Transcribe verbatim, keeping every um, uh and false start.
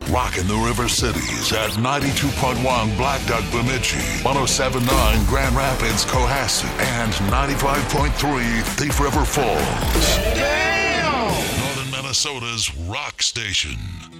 Rocking the River Cities at ninety-two point one Black Duck Bemidji, one oh seven point nine Grand Rapids, Cohasset, and ninety-five point three Thief River Falls. Damn! Northern Minnesota's rock station.